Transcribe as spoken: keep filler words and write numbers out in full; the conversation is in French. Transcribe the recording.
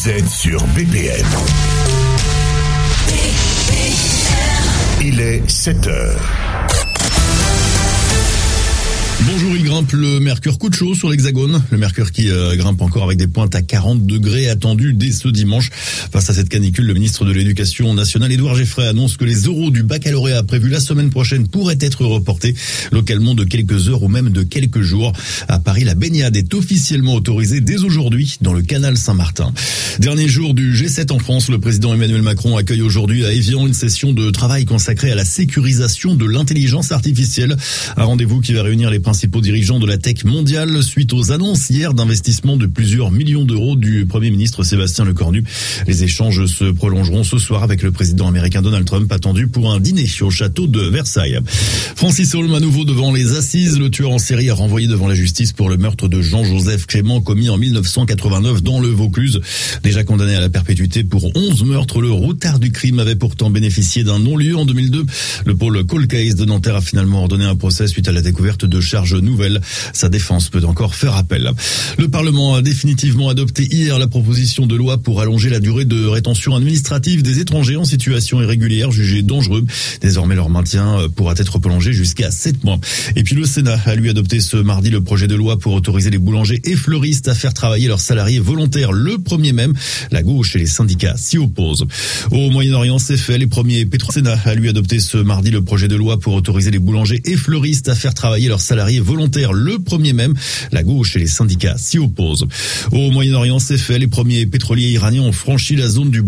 Vous êtes sur B P M. Il est sept heures. Bonjour, il grimpe, le mercure coup de chaud sur l'Hexagone. Le mercure qui euh, grimpe encore avec des pointes à quarante degrés attendus dès ce dimanche. Face à cette canicule, le ministre de l'Éducation nationale, Édouard Geoffrey, annonce que les oraux du baccalauréat prévus la semaine prochaine pourraient être reportés localement de quelques heures ou même de quelques jours. À Paris, la baignade est officiellement autorisée dès aujourd'hui dans le canal Saint-Martin. Dernier jour du G sept en France, le président Emmanuel Macron accueille aujourd'hui à Évian une session de travail consacrée à la sécurisation de l'intelligence artificielle. Un rendez-vous qui va réunir les principaux dirigeants de la tech mondiale suite aux annonces hier d'investissement de plusieurs millions d'euros du Premier ministre Sébastien Lecornu. Les échanges se prolongeront ce soir avec le président américain Donald Trump, attendu pour un dîner au château de Versailles. Francis Holm à nouveau devant les assises. Le tueur en série est renvoyé devant la justice pour le meurtre de Jean-Joseph Clément commis en mille neuf cent quatre-vingt-neuf dans le Vaucluse. Déjà condamné à la perpétuité pour onze meurtres, le routard du crime avait pourtant bénéficié d'un non-lieu en deux mille deux. Le pôle Cold Case de Nanterre a finalement ordonné un procès suite à la découverte de charges nouvelles. Sa défense peut encore faire appel. Le Parlement a définitivement adopté hier la proposition de loi pour allonger la durée de rétention administrative des étrangers en situation irrégulière jugés dangereux. Désormais, leur maintien pourra être prolongé jusqu'à sept mois. Et puis le Sénat a lui adopté ce mardi le projet de loi pour autoriser les boulangers et fleuristes à faire travailler leurs salariés volontaires le premier mai. La gauche et les syndicats s'y opposent. Au Moyen-Orient, c'est fait. Les premiers pétro. Le Sénat a lui adopté ce mardi le projet de loi pour autoriser les boulangers et fleuristes à faire travailler leurs salariés volontaires le premier mai. La gauche et les syndicats s'y opposent. Au Moyen-Orient, c'est fait. Les premiers pétroliers iraniens ont franchi la zone du